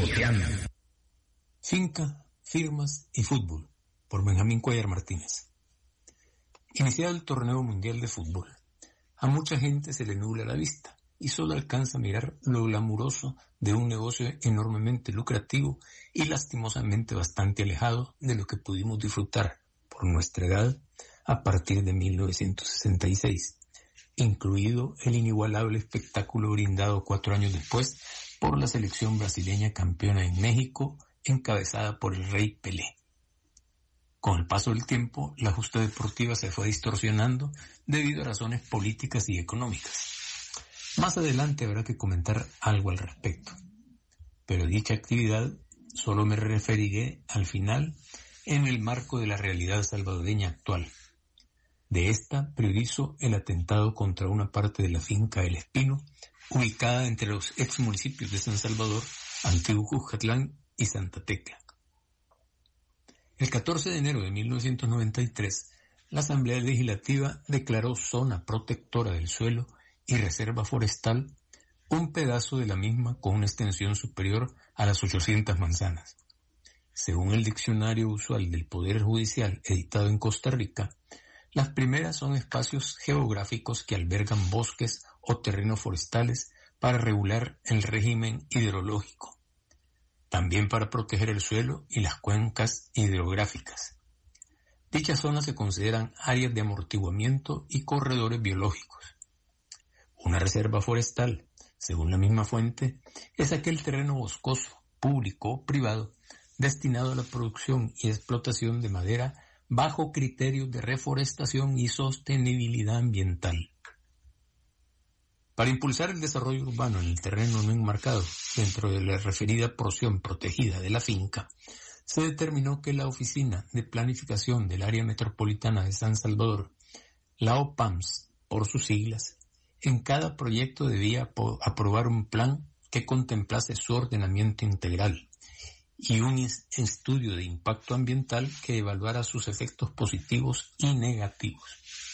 Chapoteando. Finca, firmas y fútbol, por Benjamín Cuellar Martínez. Iniciado el torneo mundial de fútbol, a mucha gente se le nubla la vista y solo alcanza a mirar lo glamuroso de un negocio enormemente lucrativo y lastimosamente bastante alejado de lo que pudimos disfrutar por nuestra edad a partir de 1966, incluido el inigualable espectáculo brindado 4 años después por la selección brasileña campeona en México, encabezada por el Rey Pelé. Con el paso del tiempo, la justa deportiva se fue distorsionando debido a razones políticas y económicas. Más adelante habrá que comentar algo al respecto, pero dicha actividad solo me referiré al final en el marco de la realidad salvadoreña actual. De esta priorizo el atentado contra una parte de la finca El Espino, ubicada entre los ex municipios de San Salvador, Antiguo Cuscatlán y Santa Tecla. El 14 de enero de 1993, la Asamblea Legislativa declaró zona protectora del suelo y reserva forestal un pedazo de la misma con una extensión superior a las 800 manzanas. Según el diccionario usual del Poder Judicial editado en Costa Rica, las primeras son espacios geográficos que albergan bosques o terrenos forestales para regular el régimen hidrológico, también para proteger el suelo y las cuencas hidrográficas. Dichas zonas se consideran áreas de amortiguamiento y corredores biológicos. Una reserva forestal, según la misma fuente, es aquel terreno boscoso, público o privado, destinado a la producción y explotación de madera bajo criterios de reforestación y sostenibilidad ambiental. Para impulsar el desarrollo urbano en el terreno no enmarcado dentro de la referida porción protegida de la finca, se determinó que la Oficina de Planificación del Área Metropolitana de San Salvador, la OPAMS por sus siglas, en cada proyecto debía aprobar un plan que contemplase su ordenamiento integral y un estudio de impacto ambiental que evaluara sus efectos positivos y negativos.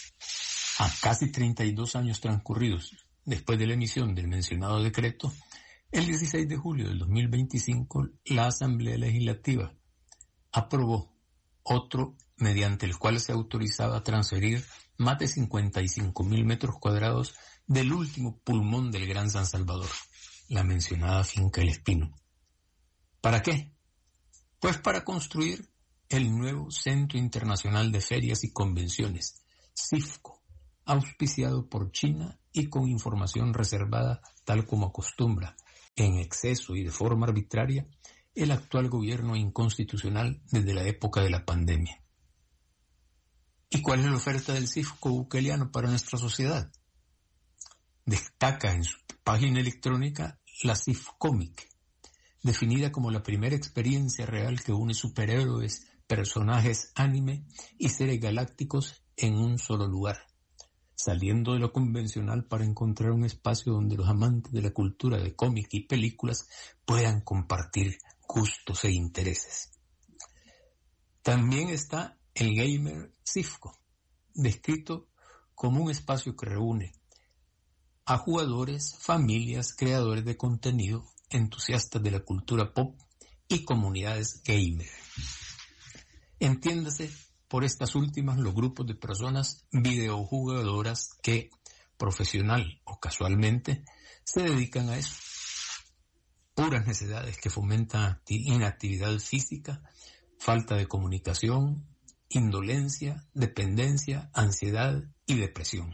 A casi 32 años transcurridos después de la emisión del mencionado decreto, el 16 de julio del 2025, la Asamblea Legislativa aprobó otro mediante el cual se autorizaba a transferir más de 55,000 metros cuadrados del último pulmón del Gran San Salvador, la mencionada finca El Espino. ¿Para qué? Pues para construir el nuevo Centro Internacional de Ferias y Convenciones, CIFCO, auspiciado por China y con información reservada tal como acostumbra, en exceso y de forma arbitraria, el actual gobierno inconstitucional desde la época de la pandemia. ¿Y cuál es la oferta del CIFCO bukeliano para nuestra sociedad? Destaca en su página electrónica la CIFCOmic, definida como la primera experiencia real que une superhéroes, personajes anime y seres galácticos en un solo lugar, saliendo de lo convencional para encontrar un espacio donde los amantes de la cultura de cómic y películas puedan compartir gustos e intereses. También está el Gamer CIFCO, descrito como un espacio que reúne a jugadores, familias, creadores de contenido, entusiastas de la cultura pop y comunidades gamer. Entiéndase por estas últimas los grupos de personas videojugadoras que, profesional o casualmente, se dedican a eso. Puras necesidades que fomentan inactividad física, falta de comunicación, indolencia, dependencia, ansiedad y depresión.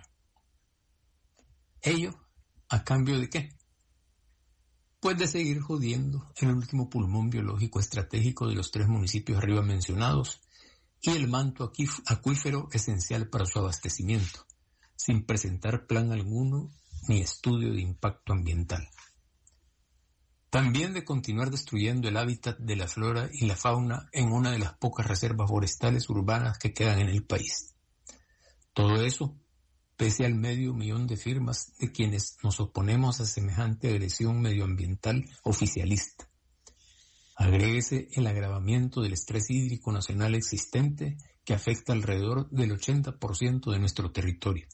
¿Ello a cambio de qué? Pues de seguir jodiendo el último pulmón biológico estratégico de los 3 municipios arriba mencionados y el manto acuífero esencial para su abastecimiento, sin presentar plan alguno ni estudio de impacto ambiental. También de continuar destruyendo el hábitat de la flora y la fauna en una de las pocas reservas forestales urbanas que quedan en el país. Todo eso pese al 500,000 de firmas de quienes nos oponemos a semejante agresión medioambiental oficialista. Agréguese el agravamiento del estrés hídrico nacional existente que afecta alrededor del 80% de nuestro territorio.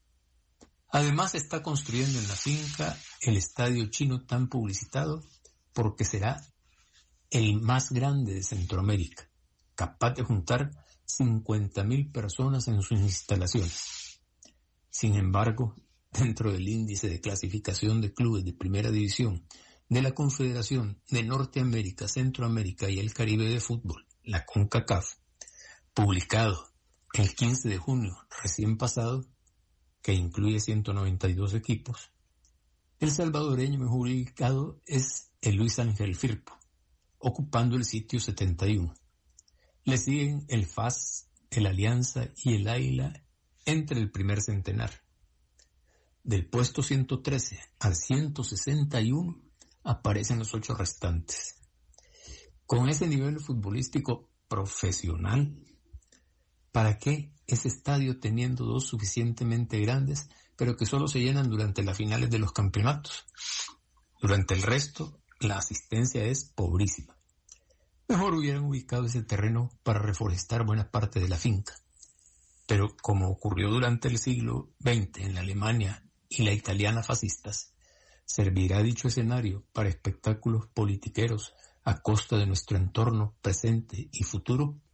Además, se está construyendo en la finca el estadio chino tan publicitado porque será el más grande de Centroamérica, capaz de juntar 50,000 personas en sus instalaciones. Sin embargo, dentro del índice de clasificación de clubes de primera división de la Confederación de Norteamérica, Centroamérica y el Caribe de Fútbol, la CONCACAF, publicado el 15 de junio recién pasado, que incluye 192 equipos, el salvadoreño mejor ubicado es el Luis Ángel Firpo, ocupando el sitio 71. Le siguen el FAS, el Alianza y el Águila entre el primer centenar. Del puesto 113 al 161 aparecen los 8 restantes. Con ese nivel futbolístico profesional, ¿para qué ese estadio teniendo 2 suficientemente grandes, pero que solo se llenan durante las finales de los campeonatos? Durante el resto, la asistencia es pobrísima. Mejor hubieran ubicado ese terreno para reforestar buena parte de la finca. Pero como ocurrió durante el siglo XX en la Alemania y la italiana fascistas, ¿servirá dicho escenario para espectáculos politiqueros a costa de nuestro entorno presente y futuro?